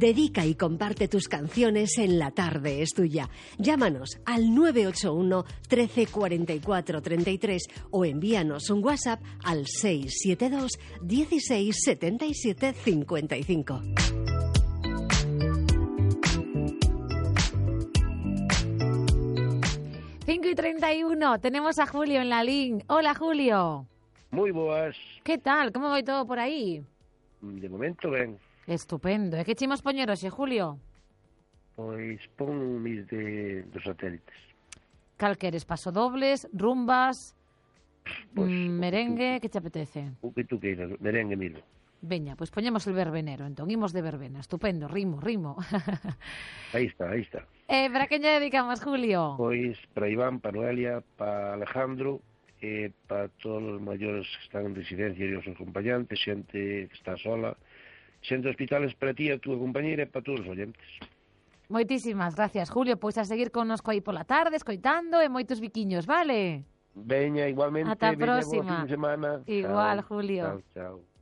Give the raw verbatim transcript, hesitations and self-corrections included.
Dedica y comparte tus canciones en La Tarde es Tuya. Llámanos al nueve ocho uno, trece, cuarenta y cuatro, treinta y tres o envíanos un WhatsApp al seis siete dos, dieciséis, setenta y siete, cincuenta y cinco. cinco y treinta y uno, tenemos a Julio en la línea. Hola, Julio. Moi boas. Que tal? Como vai todo por aí? De momento ben. Estupendo. E que chimos poñer hoxe, Julio? Pois pon mis de dos satélites. Cal queres? Pasodobles, rumbas, Pois, mm, merengue, que te apetece? O que tú queiras, merengue milo. Veña, pois poñemos el verbenero, entón, imos de verbena. Estupendo, rimo, rimo. Aí está, aí está. eh, para quen lle dedicamos, Julio? Pois para Iván, para Noelia, para Alejandro, e para todos os maiores que están en residencia e os seus acompañantes, xente que está sola, xente de hospitales, para ti, a túa compañeira e para todos os oyentes. Moitísimas gracias, Julio. Pois a seguir connosco aí pola tarde, escoitando e moitos biquiños, vale? Veña, igualmente, Ata a veña, bo próxima. fin de semana. Igual, Chao, Julio. Chao, chao.